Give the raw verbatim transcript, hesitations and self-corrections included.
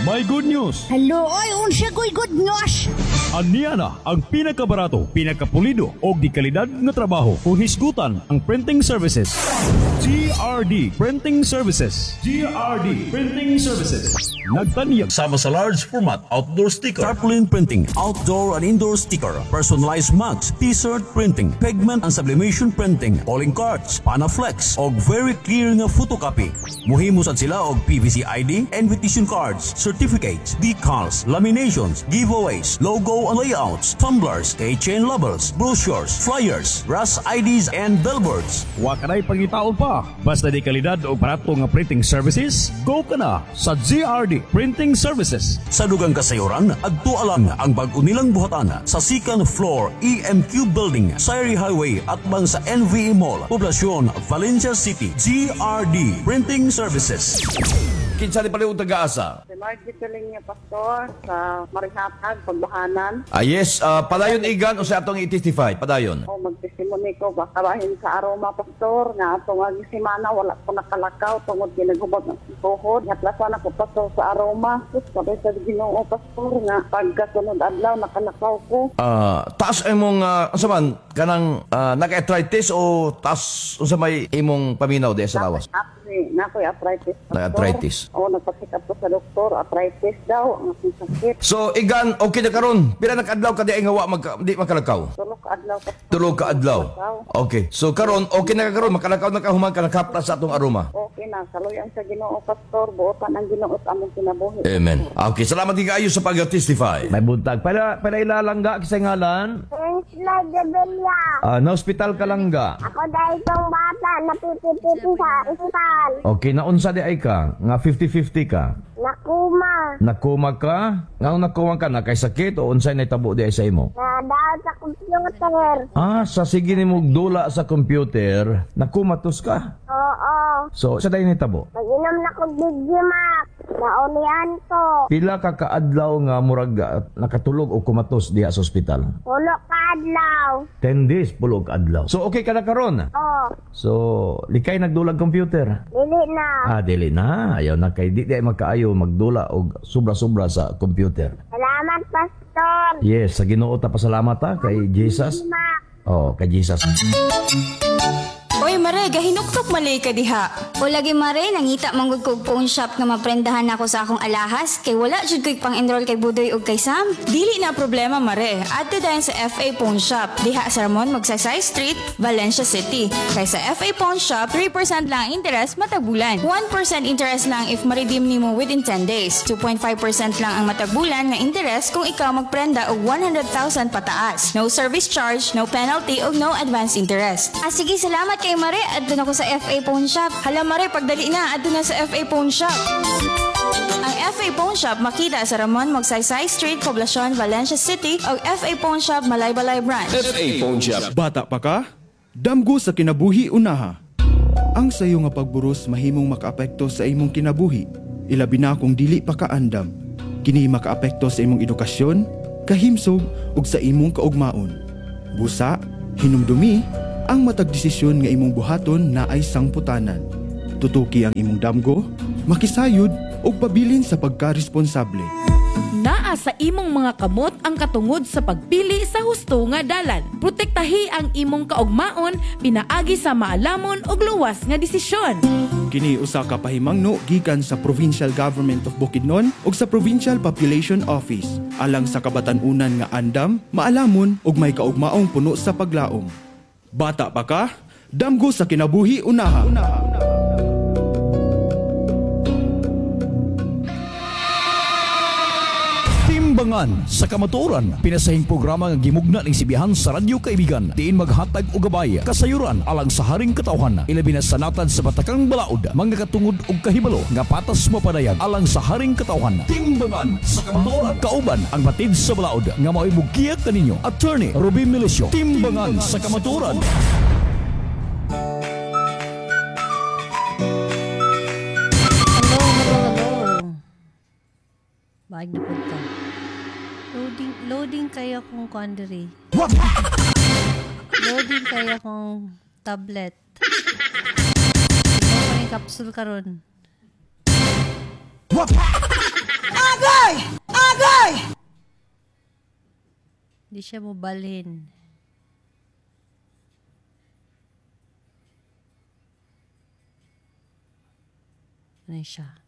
May good news! Hello, oy, unsa ko'y good news? Aniya na ang pinakabarato, pinakapulido o di kalidad nga trabaho kung hisgutan ang printing services. G R D Printing Services. G R D Printing Services. Nagtanyag Sama sa large format outdoor sticker, tarpaulin printing, outdoor and indoor sticker, personalized mugs, t-shirt printing, pigment and sublimation printing, calling cards, panaflex, og very clear nga photocopy. Muhimo sad sila og P V C I D, invitation cards, certificates, decals, laminations, giveaways, logo and layouts, tumblers, keychain labels, brochures, flyers, Ras I Ds and billboards. wa kanay pangitaon pa. Basta di kalidad o barato nga printing services, go ka na sa G R D Printing Services. Sa dugang kasayuran, adto alang ang bag-o nilang buhatan sa second floor E M Q Building, Sayri Highway at bang sa N V E Mall, Poblacion, Valencia City. G R D Printing Services. kinsa ni paliw taga-asa? Si Margie Tulinga, Pastor, sa Marihatag, Pagbuhanan. Ah, yes, uh, padayon igan o sa atong i-testify, padayon. O magtestimony ko, baka bahin sa aroma, Pastor, nga atong agisimana, wala ko nakalakaw, tungod ginagubag ng tuhod. Natlasan ako, Pastor, sa aroma. Sus, sabay sa Ginoo, Pastor, nga pagkasunod adlaw, nakalakaw ko. Ah, taas imong uh, unsa man kanang uh, naka-arthritis o taas unsa may imong paminaw di sa lawas? Actually, nako'y arthritis, Pastor. Na-arthritis. O, nagpasikap ko sa doktor, arthritis daw, ang aking sakit. So igan okay na karon. Pila nag-adlaw ka di ay nga wa magka, di makalakaw? Tulog ka adlaw, Pastor. Tulo ka adlaw. Okay. So karon okay na ka karon makalakaw na ka human ka nakapra sa atong aroma. Okay na, saluyan sa Ginoo, Pastor, buotan ang Ginoo at among kinabuhi. Amen. Okay, salamat di kaayo sa pag-testify. May buntag. Para, para ilalangga kisay ngalan. Angela Gabelia. Ah, na hospital ka lang ga. Ako dahil itong bata napipipiti sa ospital. Okay, naunsa di ay ka? Nga fifty-fifty ka? Nakuma. Nakuma ka? Nga nakuma ka na kay sakit o unsay natabo di ay sa imo? Nadaan sa computer. Ah, sa sige ni mo dula sa computer, nakumatos ka. Oo. So, sa dayon nitabo? Mag-inom na kong Digimax. Naulihan ko. Pila ka kaadlaw nga murag ah, nakatulog o kumatos diha sa ospital? Pulo ka adlaw. ten days pulog adlaw. So, okay ka na karon. Oo. So, likay nagdulag computer. Dili na. Ah, dili na. Ayaw na kay di di ay magkaayo magdula og sobra-sobra sa computer. Salamat, Pastor. Yes, sa Ginoo ta pasalamat ta kay Jesus. Digimax. Oh, kay Jesus. Oy, Mare, gahinuktok malay ka diha. O lagi Mare, nangita manggod kog phone shop nga maprendahan nako sa akong alahas kay wala jud ko'y pang-enroll kay Budoy ug kay Sam. Dili na problema, Mare. Adto dayon sa F A Pawn Shop. Diha sa Ramon, Magsaysay Street, Valencia City. Kay sa F A Pawn Shop, three percent lang ang interest matag bulan. one percent interest lang if ma-redeem nimo within ten days. two point five percent lang ang matag bulan nga interest kung ikaw magprenda og one hundred thousand pataas. No service charge, no penalty ug no advance interest. Ah sige, salamat kay Mare. Adto na ko sa F A Pawn Shop. Hala, Mare, pagdali na, adto na sa F A Pawn Shop. Ang F A Pawn Shop makita sa Ramon, Magsaysay Street, Poblacion, Valencia City o F A Pawn Shop, Malaybalay Branch. F A Pawn Shop. Bata pa ka? Damgo sa kinabuhi unaha. Ang sayo nga pagburos mahimong makaapekto sa imong kinabuhi. Ilabi na kung dili pa ka andam. Kini makaapekto sa imong edukasyon, kahimsog ug sa imong kaugmaon. Busa, hinumdumi, ang matag desisyon nga imong buhaton na ay sangputanan. Tutuki ang imong damgo, makisayod o pabilin sa pagkaresponsable. Naa sa imong mga kamot ang katungod sa pagpili sa husto nga dalan. Protektahi ang imong kaugmaon pinaagi sa maalamon ug luwas nga desisyon. Kini usa ka pahimangno gikan sa Provincial Government of Bukidnon ug sa Provincial Population Office alang sa kabatan-unan nga andam, maalamon ug may kaugmaong puno sa paglaom. Bata pa ka? Damgo sa kinabuhi unaha. Timbangan sa kamatuoran, pinasahing programa nga gimugna ning sibihan sa radyo kaibigan. Diin maghatag og gabay, kasayuran alang sa haring katawhan. Ilabi na sanatan sa batakang balaod, mga katungod og kahibalo nga patas mapadayag alang sa haring katawhan. Timbangan sa kamatuoran, kauban ang batid sa balaod nga mao'y mugkiyat kaninyo. Attorney Ruby Milicio. Timbangan sa kamatuoran. Hello, hello, hello. Baag na punta. Loading, loading kaya kong quandary. Loading kaya kong tablet. Ito ko yung capsule karon. Agay! Agay! Hindi siya mabalhin. Ano siya?